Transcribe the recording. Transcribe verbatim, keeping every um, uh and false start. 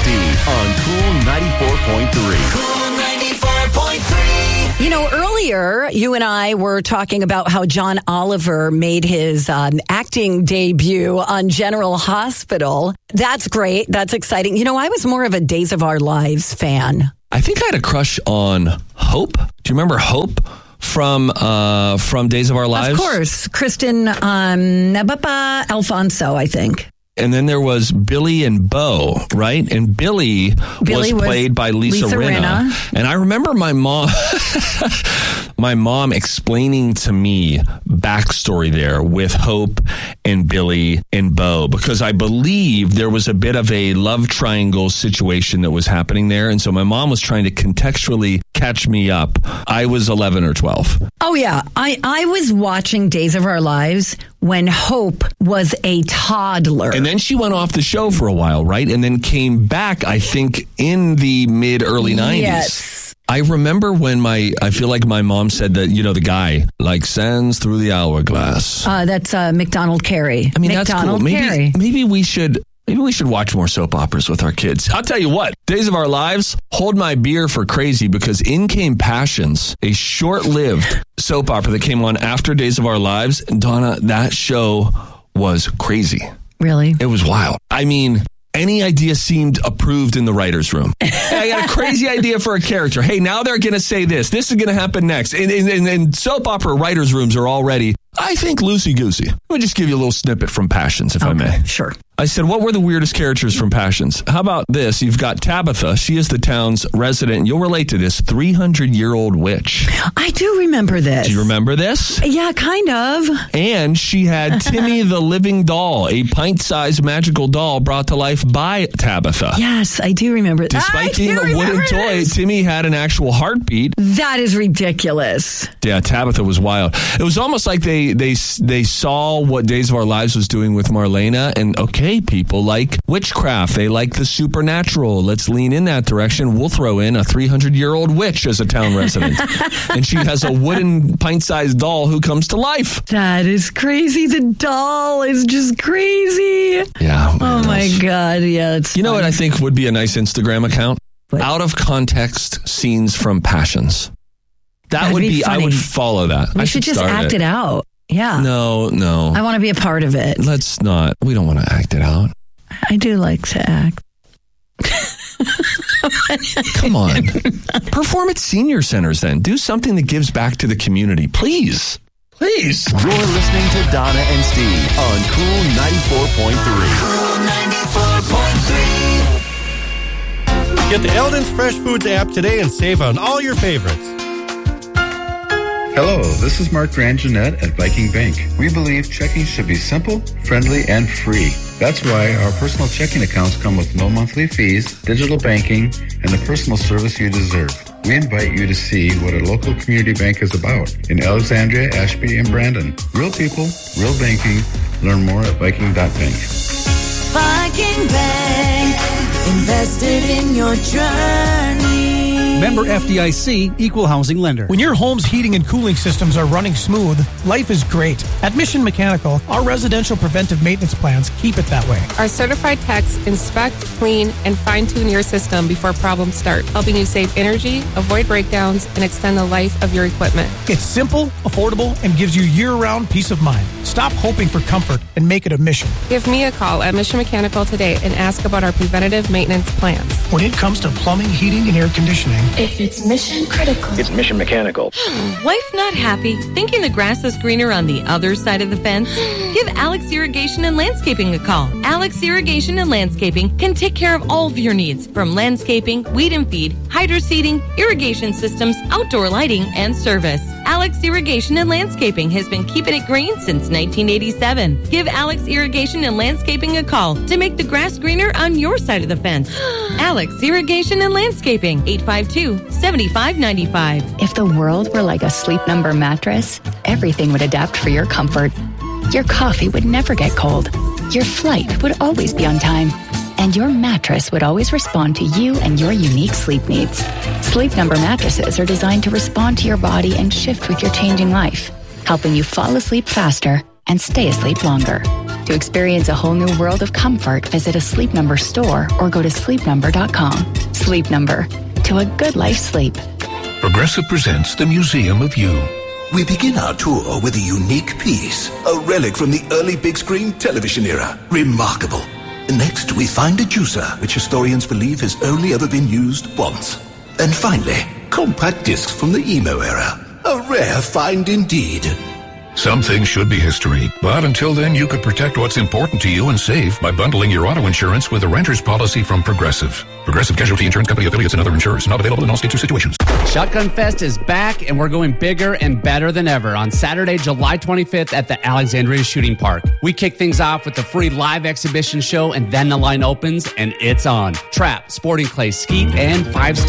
on Cool ninety-four point three. Cool ninety-four point three. You know, earlier you and I were talking about how John Oliver made his um, acting debut on General Hospital. That's great. That's exciting. You know, I was more of a Days of Our Lives fan. I think I had a crush on Hope. Do you remember Hope from uh, from Days of Our Lives? Of course. Kristen um, Nabapa Alfonso, I think. And then there was Billy and Bo, right? And Billy, Billy was was played by Lisa, Lisa Rinna. Rinna. And I remember my mom, my mom explaining to me backstory there with Hope and Billy and Bo, because I believe there was a bit of a love triangle situation that was happening there. And so my mom was trying to contextually catch me up. I was eleven or twelve. Oh, yeah. I, I was watching Days of Our Lives when Hope was a toddler. And then she went off the show for a while, right? And then came back, I think, in the mid, early nineties. Yes. I remember when my, I feel like my mom said that, you know, the guy, like sands through the hourglass. Uh, that's uh, McDonald Carey. I mean, McDonald that's cool. Carey. Maybe, maybe we should... Maybe we should watch more soap operas with our kids. I'll tell you what, Days of Our Lives, hold my beer for crazy, because in came Passions, a short-lived soap opera that came on after Days of Our Lives. And Donna, that show was crazy. Really? It was wild. I mean, any idea seemed approved in the writer's room. Hey, I got a crazy idea for a character. Hey, now they're going to say this. This is going to happen next. And, and, and soap opera writers' rooms are already, I think, loosey-goosey. Let me just give you a little snippet from Passions, if okay, I may. Sure. I said, what were the weirdest characters from Passions? How about this? You've got Tabitha. She is the town's resident. You'll relate to this three hundred year old witch. I do remember this. Do you remember this? Yeah, kind of. And she had Timmy the living doll, a pint-sized magical doll brought to life by Tabitha. Yes, I do remember. Despite I being a wooden toy, this. Timmy had an actual heartbeat. That is ridiculous. Yeah, Tabitha was wild. It was almost like they they they saw what Days of Our Lives was doing with Marlena, and okay, people like witchcraft. They like the supernatural. Let's lean in that direction. We'll throw in a three hundred year old witch as a town resident. And she has a wooden pint-sized doll who comes to life. That is crazy. The doll is just crazy. Yeah. Oh, my God. Yeah, it's You know funny. what I think would be a nice Instagram account? What? Out of context scenes from Passions. That That'd would be be, I funny. would follow that. We I should should just start act it. out. Yeah. No, no. I want to be a part of it. Let's not. We don't want to act it out. I do like to act. Come on. Perform at senior centers then. Do something that gives back to the community. Please. Please. You're listening to Donna and Steve on Cool ninety-four point three. Cool ninety-four point three. Get the Eldon's Fresh Foods app today and save on all your favorites. Hello, this is Mark Grangenet at Viking Bank. We believe checking should be simple, friendly, and free. That's why our personal checking accounts come with no monthly fees, digital banking, and the personal service you deserve. We invite you to see what a local community bank is about in Alexandria, Ashby, and Brandon. Real people, real banking. Learn more at Viking dot bank. Viking Bank, invested in your journey. Member F D I C, Equal Housing Lender. When your home's heating and cooling systems are running smooth, life is great. At Mission Mechanical, our residential preventive maintenance plans keep it that way. Our certified techs inspect, clean, and fine-tune your system before problems start, helping you save energy, avoid breakdowns, and extend the life of your equipment. It's simple, affordable, and gives you year-round peace of mind. Stop hoping for comfort and make it a mission. Give me a call at Mission Mechanical today and ask about our preventative maintenance plans. When it comes to plumbing, heating, and air conditioning, if it's mission critical, it's Mission Mechanical. Wife not happy? Thinking the grass is greener on the other side of the fence? Give Alex Irrigation and Landscaping a call. Alex Irrigation and Landscaping can take care of all of your needs, from landscaping, weed and feed, hydro seeding, irrigation systems, outdoor lighting, and service. Alex Irrigation and Landscaping has been keeping it green since nineteen eighty-seven. Give Alex Irrigation and Landscaping a call to make the grass greener on your side of the fence. Alex Irrigation and Landscaping, eight five two, seven five nine five. If the world were like a Sleep Number mattress, everything would adapt for your comfort. Your coffee would never get cold. Your flight would always be on time. And your mattress would always respond to you and your unique sleep needs. Sleep Number mattresses are designed to respond to your body and shift with your changing life, helping you fall asleep faster and stay asleep longer. To experience a whole new world of comfort, visit a Sleep Number store or go to sleep number dot com. Sleep Number. To a good life sleep. Progressive presents the Museum of You. We begin our tour with a unique piece, a relic from the early big screen television era. Remarkable. Next, we find a juicer, which historians believe has only ever been used once. And finally, compact discs from the emo era. A rare find indeed. Some things should be history, but until then, you could protect what's important to you and save by bundling your auto insurance with a renter's policy from Progressive. Progressive Casualty Insurance Company affiliates and other insurers. Not available in all states or situations. Shotgun Fest is back, and we're going bigger and better than ever on Saturday, July twenty-fifth at the Alexandria Shooting Park. We kick things off with the free live exhibition show, and then the line opens, and it's on. Trap, Sporting Clay, Skeet, and five